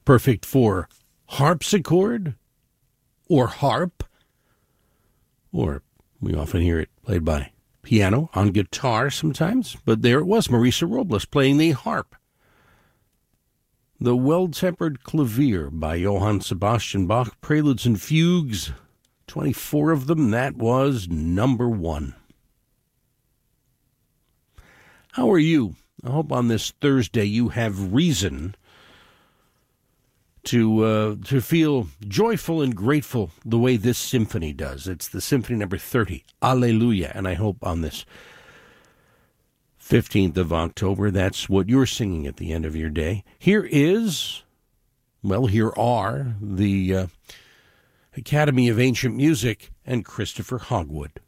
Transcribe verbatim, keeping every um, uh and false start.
perfect for harpsichord or harp, or we often hear it played by piano, on guitar sometimes, but there it was, Marisa Robles playing the harp. The Well-Tempered Clavier by Johann Sebastian Bach, Preludes and Fugues, twenty-four of them, that was number one. How are you? I hope on this Thursday you have reason to uh, to feel joyful and grateful the way this symphony does. It's the symphony number thirty, Alleluia, and I hope on this fifteenth of October, that's what you're singing at the end of your day. Here is, well, here are the uh, Academy of Ancient Music and Christopher Hogwood.